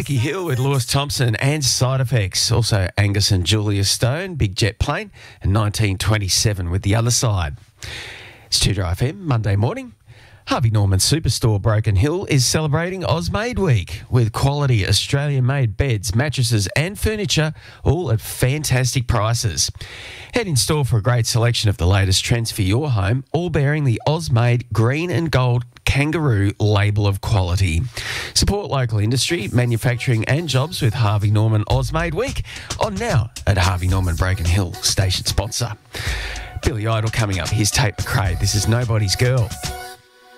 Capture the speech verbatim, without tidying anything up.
Becky Hill with Lewis Thompson and Side Effects. Also Angus and Julia Stone, Big Jet Plane, and nineteen twenty-seven with The Other Side. It's Tudor F M, Monday morning. Harvey Norman Superstore Broken Hill is celebrating Ozmade Week with quality Australian-made beds, mattresses and furniture, all at fantastic prices. Head in store for a great selection of the latest trends for your home, all bearing the Ozmade green and gold kangaroo label of quality. Support local industry, manufacturing and jobs with Harvey Norman Ozmade Week on now at Harvey Norman Broken Hill, station sponsor. Billy Idol coming up. Here's Tate McRae. This is Nobody's Girl.